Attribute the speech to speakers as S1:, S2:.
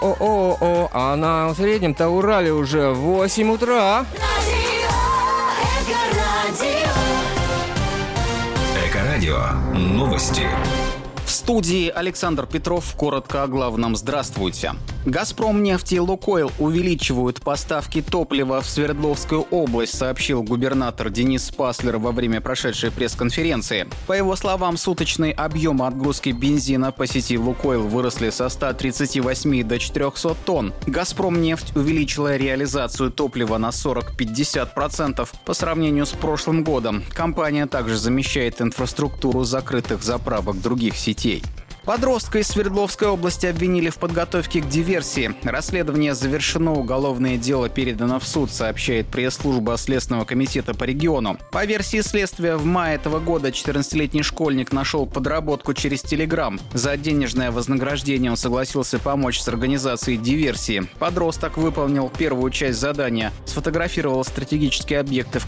S1: О-о-о, а на среднем-то Урале уже 8 утра.
S2: Эко-радио. Новости.
S3: В студии Александр Петров. Коротко о главном. Здравствуйте. «Газпромнефть» и «Лукойл» увеличивают поставки топлива в Свердловскую область, сообщил губернатор Денис Паслер во время прошедшей пресс-конференции. По его словам, суточные объемы отгрузки бензина по сети «Лукойл» выросли со 138 до 400 тонн. «Газпромнефть» увеличила реализацию топлива на 40-50% по сравнению с прошлым годом. Компания также замещает инфраструктуру закрытых заправок других сетей. Подростка из Свердловской области обвинили в подготовке к диверсии. Расследование завершено, уголовное дело передано в суд, сообщает пресс-служба Следственного комитета по региону. По версии следствия, в мае этого года 14-летний школьник нашел подработку через Telegram. За денежное вознаграждение он согласился помочь с организацией диверсии. Подросток выполнил первую часть задания, сфотографировал стратегические объекты в